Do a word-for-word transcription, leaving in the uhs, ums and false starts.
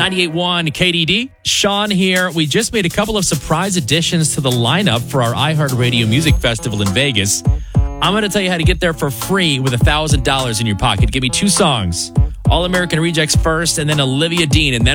ninety-eight point one K D D. Sean here. We just made a couple of surprise additions to the lineup for our iHeartRadio Music Festival in Vegas. I'm going to tell you how to get there for free with one thousand dollars in your pocket. Give me two songs. All American Rejects first, and then Olivia Dean, and then